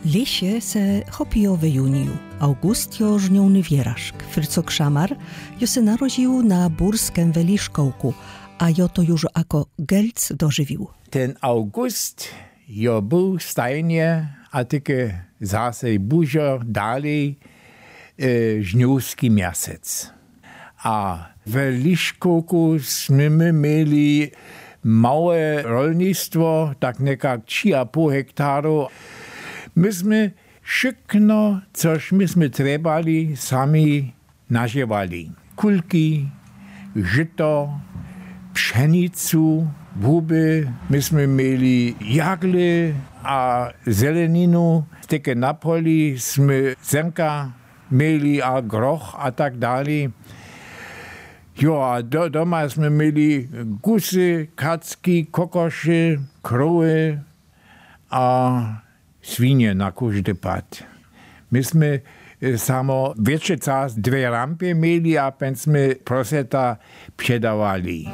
Lesie se chopijo w juniu. Augustio żniowny wierażk. Fryco Krzamar jo se narodził na burskem Weliszkołku, a jo to już jako gelc dożywił. Ten August jo był stajnie, a tylko zase bużo dalej żniowski miasec. A w Weliszkołku jsme mieli małe rolnictwo, tak nekak 3,5 hektaru. Myśmy wszystko, coś myśmy trebali, sami naziewali. Kulki, żyto, pszenicu, buby. Myśmy mieli jagle a zeleninu. Takie na poli jsme zrnka mieli a groch a tak dalej. Jo, a doma jsme mieli gusy, kacki, kokoszy, krowy a swinie na każdy pad. Myśmy samo większy czas 2 rampy mieli, a pęśmy proseta przedawali.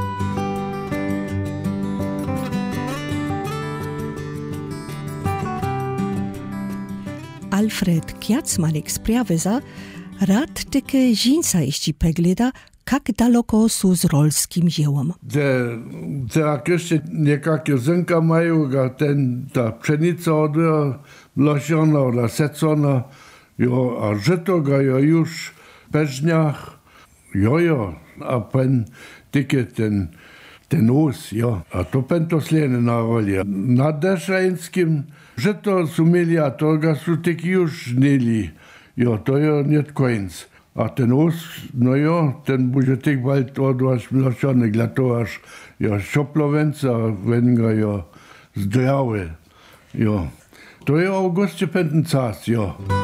Alfred Kjacmanek sprawia, rad tyke żinca jeśli pegleda, jak daleko są z rolskim dziełem. Jak jeszcze niekakие zrnka mają, ta pszenica odlożona, secona, a żyto ga już w peżniach, a pen tykie ten us, a to pen to slene na roli. Na Deszrańskim żyto su mieli, a to ga su tyki już żnili, to nie koniec. A ten us, ten bude tik bald odvaš mlačanek, glatovaš, šoplovenca, venga, zdrave, To je August 15,